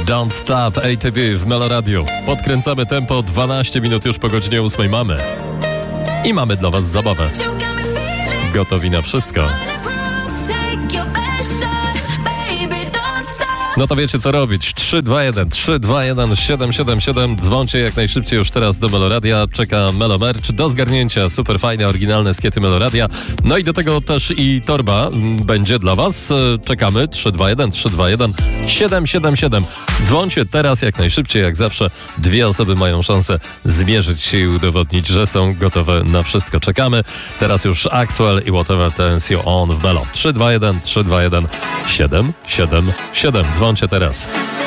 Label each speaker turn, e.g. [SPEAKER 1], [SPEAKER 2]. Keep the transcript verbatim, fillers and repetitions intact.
[SPEAKER 1] Don't Stop, A T B w Melo Radio. Podkręcamy tempo, dwanaście minut już po godzinie ósmej mamy. I mamy dla was zabawę. Gotowi na wszystko. No to wiecie co robić. trzy dwa jeden, trzy dwa jeden, siedem siedem siedem. Dzwoncie jak najszybciej już teraz do Meloradia. Czeka Melo Merch do zgarnięcia. Super fajne, oryginalne skiety Meloradia. No i do tego też i torba będzie dla was. Czekamy. trzy dwa jeden, trzy dwa jeden, siedem siedem siedem. Dzwoncie teraz jak najszybciej. Jak zawsze dwie osoby mają szansę zmierzyć się i udowodnić, że są gotowe na wszystko. Czekamy. Teraz już Axwell i Whatever Turns You On w Melo. trzy dwa jeden, trzy dwa jeden, siedem siedem siedem. Dzwoncie teraz.